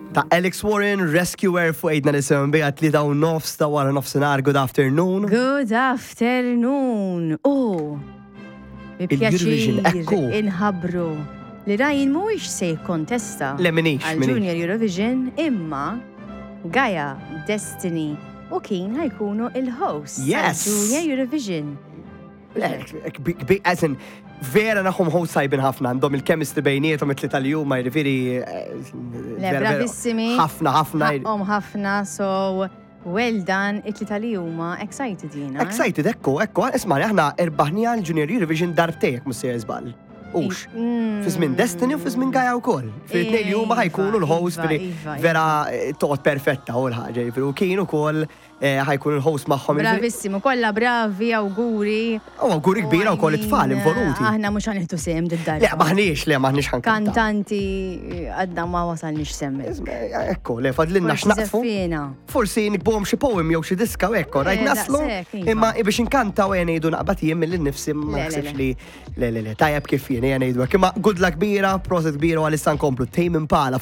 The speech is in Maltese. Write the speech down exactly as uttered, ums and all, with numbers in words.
Ta' Alex Warren, Rescuer fuq ejdna nisim bija tlita u nofs ta' wara nofsinhar, good afternoon. Good afternoon. Oh, Il-Eurovision, ekku. inħabru li Ryan mhuwiex se jikkontesta Le minix, għal minix. Junior Eurovision imma Gaia, Destiny u kien ħajkunu il-host Yes. Junior Eurovision. Eżin, vera naħum host sajbin ħafna, għandhom il-chemistry bejnietom it-tlita li huma jrifiri. Le bravissimi. ħafna, ħafna. Ħaqhom ħafna, so well done, it-tlita li huma excited jina. Excited, ekku, ekku, ismani, aħna erbaħnija l-Junior Eurovision darbtejk, mus jizbal. Ux. Fi żmien Destiny u fi żmien Gaia wkoll. Fil-tnejn li huma ħajkunu l-host vera toqgħod perfetta u l-ħaġa, jifiru kienu wkoll ħajkun il-host magħhom. Bravissimu, kollha bravi, awguri. U awguri kbira wkoll it-tfal involuti. Aħna mhux ħanieħdu sehem did-dar. Le, maħniex, le, maħniex ħankanta. Kantanti għadna ma wasalniex semmi. Ekku, le, fadlinna x'naqfu. Forsi nikbuhom xi poem jew xi diska u ekku, rajt naslu. Imma biex inkanta u ngħidu naqbad jiem mill-nifsi ma naħsibx li le le le tajjeb kif jien ngħidu hekk. Imma good luck kbira, proset kbira għal issa nkomplu tejm impala